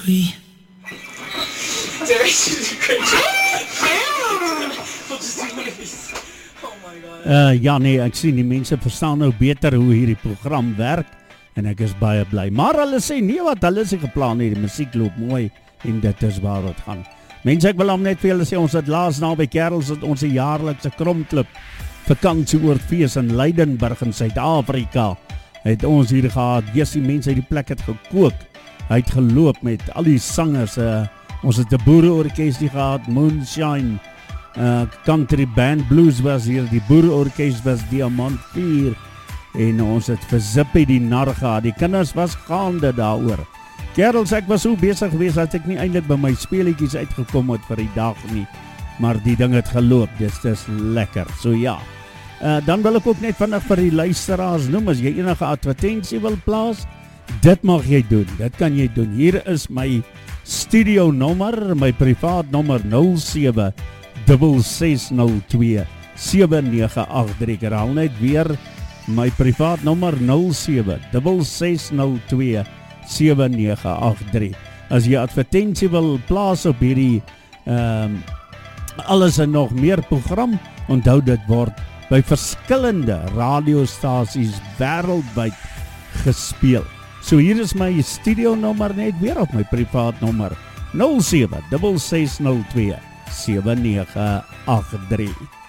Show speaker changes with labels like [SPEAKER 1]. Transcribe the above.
[SPEAKER 1] Oei.
[SPEAKER 2] Ja nee, ek sien die mense verstaan nou beter hoe hierdie program werk en ek is baie bly. Maar hulle sê nee wat, hulle is geplan hier, die musiek loop mooi en dit is waar het gaan. Mense, ek wil hom net vir julle sê, ons het laas naby Kerels het ons jaarlikse Kromklip vakansie oorfees in Leidenburg in Suid-Afrika. Het ons hier gehad, die mense uit die plek het gekook, hy het geloop met al die sangers, ons het 'n boereorkestie gehad, Moonshine, country band blues was hier, die boereorkest was Diamant 4 en ons het vir Zippie die nar gehad, die kinders was gaande daaroor. Kerels, ek was so besig geweest dat ek nie eintlik by my speelietjies uitgekom het vir die dag nie, maar die ding het geloop, dis lekker, so ja. Dan wil ek ook net vinnig vir die luisteraars noem, as jy enige advertensie wil plaas, dit mag jy doen, dit kan jy doen. Hier is my studio nommer, my privaat nommer 07 6602 7983. Ek herhaal net weer my privaat nommer 07 6602 7983. As jy advertensie wil plaas op hierdie alles en nog meer program, onthou dit word by verskillende radiostasies wêreldwyd gespeel. So hier is my studio nommer net weer op my privaat nommer 07 6602 7983.